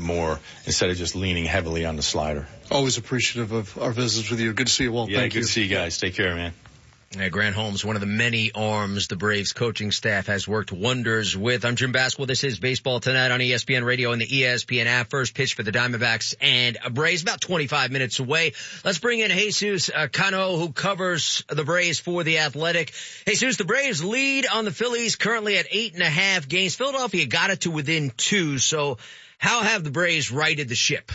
more instead of just leaning heavily on the slider. Always appreciative of our visits with you. Good to see you, Walt. Yeah, Thank you. Good to see you guys. Take care, man. Grant Holmes, one of the many arms the Braves coaching staff has worked wonders with. I'm Jim Basquill. This is Baseball Tonight on ESPN Radio and the ESPN app. First pitch for the Diamondbacks and Braves, about 25 minutes away. Let's bring in Jesus Cano, who covers the Braves for The Athletic. Jesus, the Braves lead on the Phillies currently at 8.5 games. Philadelphia got it to within 2. So how have the Braves righted the ship?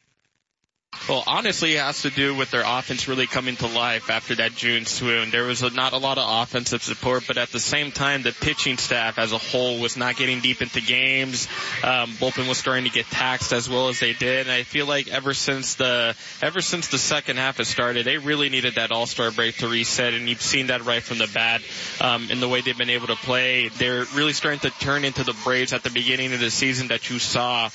Well, honestly, it has to do with their offense really coming to life after that June swoon. There was not a lot of offensive support, but at the same time, the pitching staff as a whole was not getting deep into games. Bullpen was starting to get taxed as well as they did. And I feel like ever since the second half has started, they really needed that all-star break to reset, and you've seen that right from the bat in the way they've been able to play. They're really starting to turn into the Braves at the beginning of the season that you saw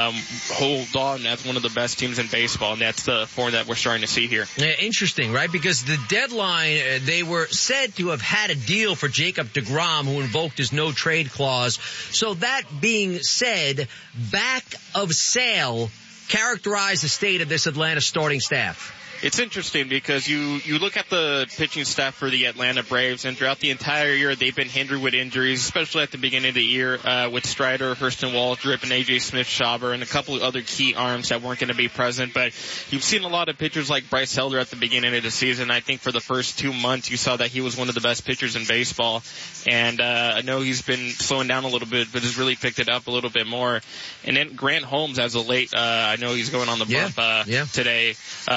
hold on as one of the best teams in baseball. And that's the form that we're starting to see here. Yeah, interesting, right? Because the deadline, they were said to have had a deal for Jacob deGrom, who invoked his no-trade clause. So that being said, back of sale characterize the state of this Atlanta starting staff. It's interesting because you look at the pitching staff for the Atlanta Braves, and throughout the entire year they've been hindered with injuries, especially at the beginning of the year with Strider, Hurston Waldrop, and A.J. Smith-Shawver, and a couple of other key arms that weren't going to be present. But you've seen a lot of pitchers like Bryce Elder at the beginning of the season. I think for the first 2 months you saw that he was one of the best pitchers in baseball. And I know he's been slowing down a little bit, but has really picked it up a little bit more. And then Grant Holmes, as of late, I know he's going on the bump today.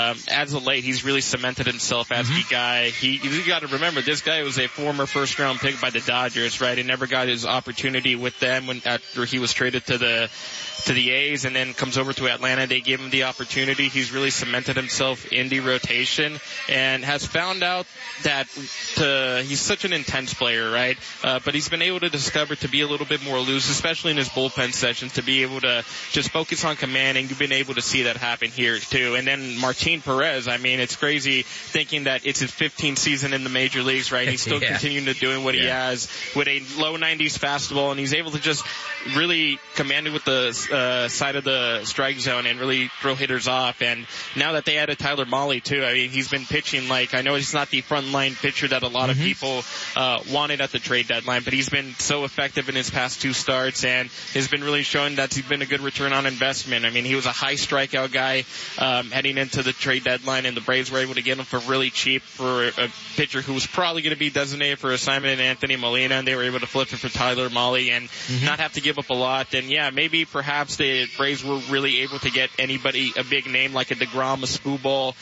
As of late, he's really cemented himself as the guy. You got to remember, this guy was a former first-round pick by the Dodgers, right? He never got his opportunity with them after he was traded to the A's, and then comes over to Atlanta. They gave him the opportunity. He's really cemented himself in the rotation and has found out that he's such an intense player, right? But he's been able to discover to be a little bit more loose, especially in his bullpen sessions, to be able to just focus on command, and you've been able to see that happen here too. And then Martin Perez, I mean, it's crazy thinking that it's his 15th season in the major leagues, right? He's still continuing to doing what he has with a low 90s fastball, and he's able to just really command it with the side of the strike zone and really throw hitters off. And now that they added Tyler Mahle too, I mean, he's been pitching like, I know he's not the frontline pitcher that a lot of people wanted at the trade deadline, but he's been so effective in his past 2 starts and has been really showing that he's been a good return on investment. I mean, he was a high strikeout guy heading into the trade deadline, and the Braves were able to get him for really cheap for a pitcher who was probably going to be designated for assignment in Anthony Molina, and they were able to flip it for Tyler Mahle and not have to give up a lot. And yeah, maybe perhaps the Braves were really able to get anybody, a big name like a deGrom, a Skubal,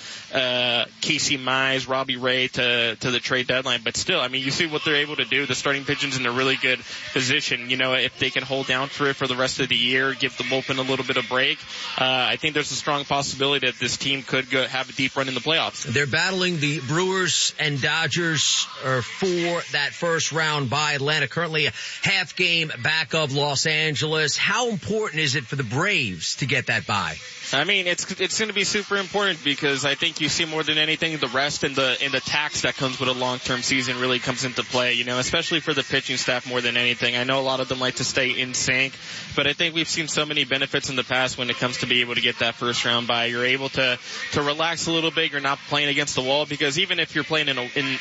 Casey Mize, Robbie Ray to the trade deadline. But still, I mean, you see what they're able to do. The starting pitching's in a really good position. You know, if they can hold down for it for the rest of the year, give the bullpen a little bit of break, I think there's a strong possibility that this team could have a deep run in the playoffs. They're battling the Brewers and Dodgers for that first round bye. Atlanta currently a half game back of Los Angeles. How important is it for the Braves to get that bye? I mean, it's going to be super important because I think you see more than anything the rest and the tax that comes with a long-term season really comes into play, you know, especially for the pitching staff more than anything. I know a lot of them like to stay in sync, but I think we've seen so many benefits in the past when it comes to be able to get that first round bye. You're able to relax a little bit. You're not playing against the wall because even if you're playing in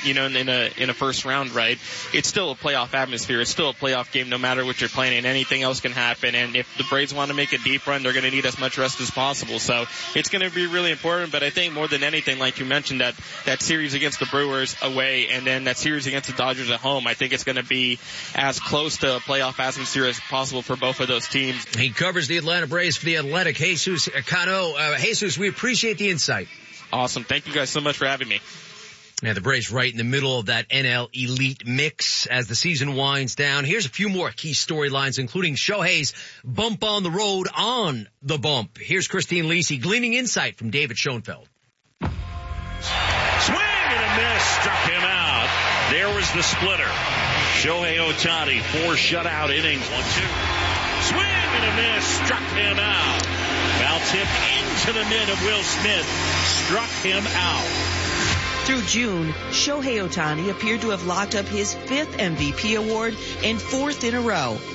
a first round, right, it's still a playoff atmosphere. It's still a playoff game no matter what you're playing in. Anything else can happen, and if the Braves want to make a deep run, they're going to need as much rest as possible. So it's going to be really important, but I think more than anything, like you mentioned, that series against the Brewers away and then that series against the Dodgers at home, I think it's going to be as close to a playoff atmosphere as possible for both of those teams. He covers the Atlanta Braves for The Athletic. Jesus Cano. Jesus, we appreciate the insight. Awesome. Thank you guys so much for having me. Now, the Braves right in the middle of that NL Elite mix as the season winds down. Here's a few more key storylines, including Shohei's bump on the road on the bump. Here's Christine Lisi gleaning insight from David Schoenfeld. Swing and a miss, struck him out. There was the splitter. Shohei Ohtani, 4 shutout innings, 1-2. Swing and a miss, struck him out. Foul tip into the mitt of Will Smith, struck him out. Through June, Shohei Ohtani appeared to have locked up his 5th MVP award and 4th in a row.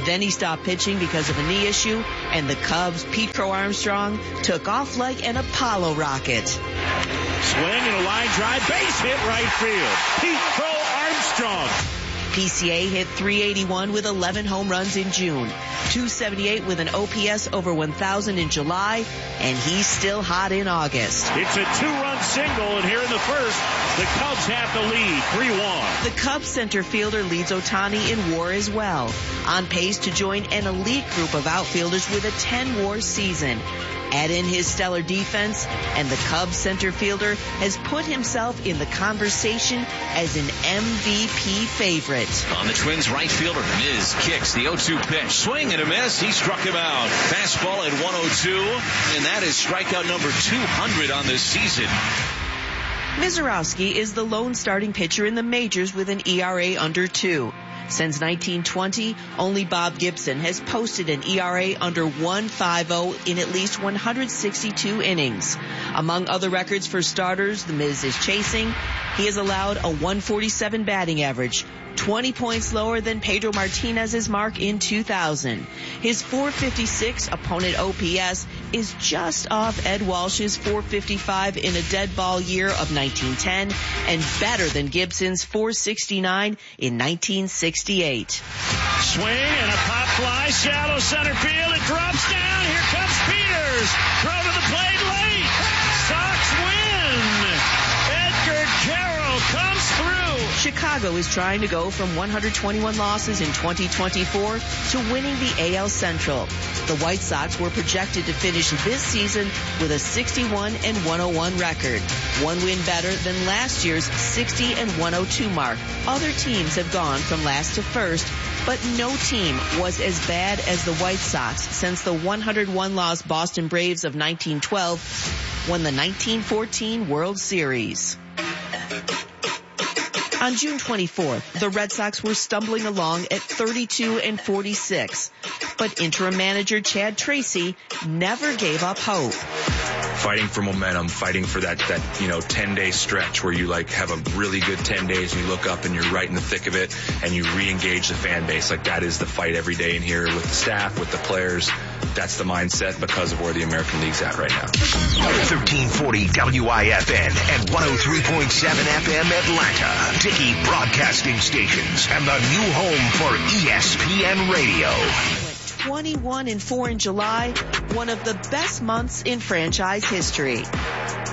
Then he stopped pitching because of a knee issue, and the Cubs' Pete Crow Armstrong took off like an Apollo rocket. Swing and a line drive, base hit right field. Pete Crow Armstrong. PCA hit .381 with 11 home runs in June, .278 with an OPS over 1,000 in July, and he's still hot in August. It's a 2-run single, and here in the first, the Cubs have the lead, 3-1. The Cubs center fielder leads Ohtani in WAR as well, on pace to join an elite group of outfielders with a 10 WAR season. Add in his stellar defense, and the Cubs center fielder has put himself in the conversation as an MVP favorite. On the Twins right fielder, Miz kicks the 0-2 pitch. Swing and a miss. He struck him out. Fastball at 102, and that is strikeout number 200 on this season. Mizorowski is the lone starting pitcher in the majors with an ERA under 2. Since 1920, only Bob Gibson has posted an ERA under 1.50 in at least 162 innings. Among other records for starters the Miz is chasing, he has allowed a 147 batting average, 20 points lower than Pedro Martinez's mark in 2000. His .456 opponent OPS is just off Ed Walsh's .455 in a dead ball year of 1910 and better than Gibson's .469 in 1968. Swing and a pop fly, shallow center field. It drops down. Here comes Peters. Throw to the plate late. Sox win. Edgar Carroll comes through. Chicago is trying to go from 121 losses in 2024 to winning the AL Central. The White Sox were projected to finish this season with a 61-101 record, one win better than last year's 60-102 mark. Other teams have gone from last to first, but no team was as bad as the White Sox since the 101-loss Boston Braves of 1912 won the 1914 World Series. On June 24th, the Red Sox were stumbling along at 32-46, but interim manager Chad Tracy never gave up hope. Fighting for momentum, fighting for that 10-day stretch where you have a really good 10 days and you look up and you're right in the thick of it and you re-engage the fan base. That is the fight every day in here with the staff, with the players. That's the mindset because of where the American League's at right now. 1340 WIFN and 103.7 FM Atlanta. Dickey Broadcasting Stations and the new home for ESPN Radio. 21-4 in July, one of the best months in franchise history.